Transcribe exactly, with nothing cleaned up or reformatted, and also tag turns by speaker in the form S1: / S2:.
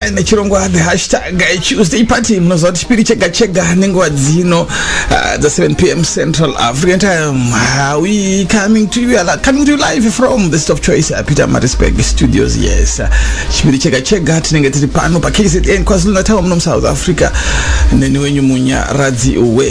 S1: nechirongwa the hashtag Tuesday party mnozwa chipiri chega chega nenguva dzino uh, the seven p m Central African time. Uh, we coming to you uh, coming to you live from the Stop Choice uh, Peter Marisburg Studios. Yes, uh, chipiri chega chega tinenge tiri pano pa K Z N KwaZulu Natal muno South Africa. Neni wenyu munya radzi uwe